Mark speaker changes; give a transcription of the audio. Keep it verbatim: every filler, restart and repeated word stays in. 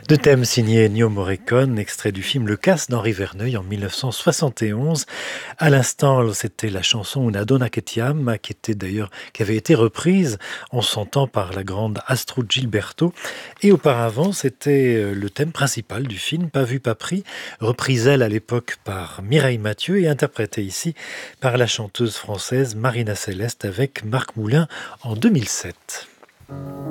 Speaker 1: Deux thèmes signés Ennio Morricone, extrait du film Le Casse d'Henri Verneuil en mille neuf cent soixante et onze. À l'instant, c'était la chanson Una donna che ti ama, qui était d'ailleurs, qui avait été reprise en son temps par la grande Astrud Gilberto. Et auparavant, c'était le thème principal du film Pas vu, pas pris, reprise elle à l'époque par Mireille Mathieu et interprétée ici par la chanteuse française Marina Céleste avec Marc Moulin en deux mille sept.